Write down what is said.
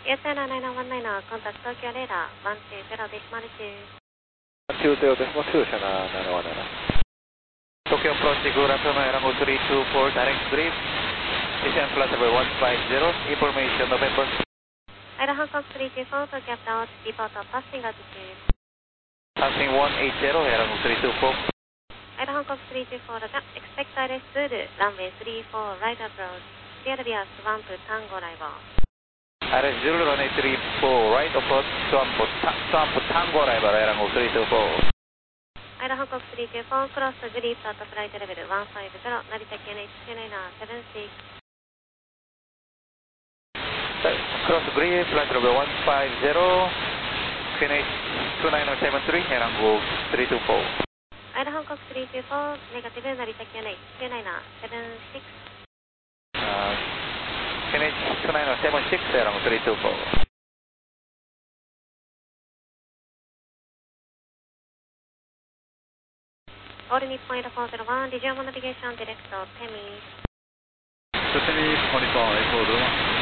US99119, contact Tokyo radar 120.2. 120.2, China 919. Tokyo approach, good afternoon, Arango 324, direct brief. Descent flight level 150, information November. Ida Hancock 324, Tokyo approach, report of passing altitude. Passing 180, Arango 324. Ida Hancock 324, expect direct Zulu, runway 34, right approach. Clear Swamp Tango arrival. RS Zulu, runway 34, right approach, Swamp Tango arrival, Arango 324. Ida Hancock 324, cross grip at flight level 150, Narita QNH 29976. Cross grip, flight level 150, QNH 29973, Arango 324. Ida Hancock 324, negative, Narita QNH 29976. QNH 29976, Arango 324. All Nippon 401, Regional Navigation Director, Temis. Temis, Nippon 401.